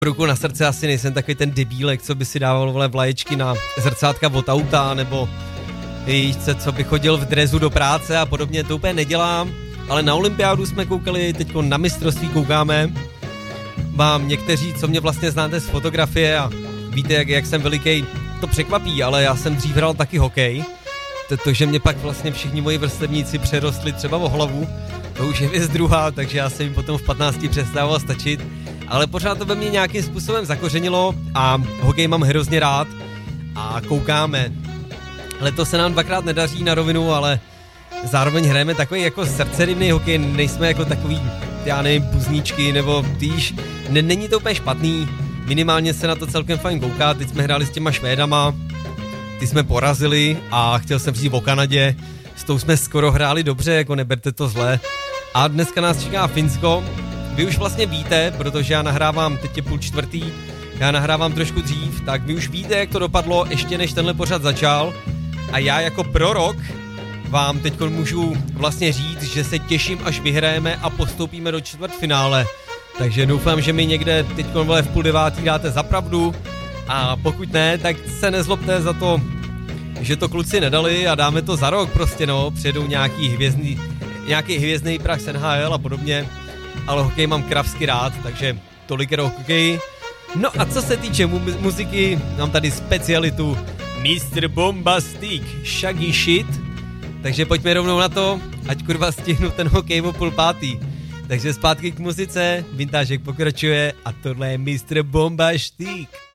Ruku na srdce asi nejsem takový ten debílek, co by si dával vole vlaječky na zrcátka od auta, nebo víš co by chodil v drezu do práce a podobně, to úplně nedělám, ale na olympiádu jsme koukali, teďko na mistrovství koukáme. Mám někteří, co mě vlastně znáte z fotografie a víte, jak jsem veliký, to překvapí, ale já jsem dřív hrál taky hokej. To, že mě pak vlastně všichni moji vrstevníci přerostli třeba o hlavu, to už je věc druhá, takže já jsem jim potom v 15 přestával stačit. Ale pořád to ve mně nějakým způsobem zakořenilo a hokej mám hrozně rád a koukáme. Letos se nám dvakrát nedaří na rovinu, ale zároveň hrajeme takový jako srdcerivný hokej, nejsme jako takový, já nevím, buzníčky nebo týž. Není to úplně špatný, minimálně se na to celkem fajn kouká, teď jsme hráli s těma Švédama, ty jsme porazili a chtěl jsem říct o Kanadě, s tou jsme skoro hráli dobře, jako neberte to zle. A dneska nás čeká Finsko. Vy už vlastně víte, protože já nahrávám, teď je 3:30, já nahrávám trošku dřív, tak vy už víte, jak to dopadlo, ještě než tenhle pořad začal. A já jako prorok vám teď můžu vlastně říct, že se těším, až vyhrajeme a postoupíme do čtvrtfinále. Takže doufám, že mi někde teď v 8:30 dáte za pravdu. A pokud ne, tak se nezlobte za to, že to kluci nedali a dáme to za rok prostě, no. Přijedou nějaký hvězdný prach z NHL a podobně. Ale hokej mám kravsky rád, takže tolik o hokeji. No a co se týče muziky, mám tady specialitu Mr. Bombastic Shaggy Shit. Takže pojďme rovnou na to, ať kurva stihnu ten hokej o 4:30. Takže zpátky k muzice, vintážek pokračuje a tohle je Mr. Bombastic.